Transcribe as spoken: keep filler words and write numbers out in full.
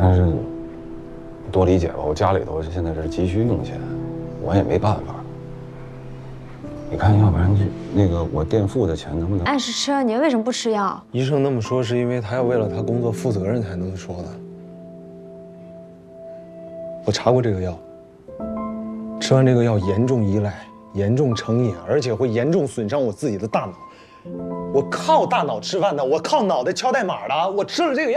还是多理解吧。我家里头现在是急需用钱，我也没办法。你看，要不然就那个我垫付的钱能不能按时吃啊？你为什么不吃药？ 医生那么说是因为他要为了他工作负责任才那么说的。我查过这个药，吃完这个药严重依赖、严重成瘾，而且会严重损伤我自己的大脑。我靠大脑吃饭的，我靠脑袋敲代码的，我吃了这个药。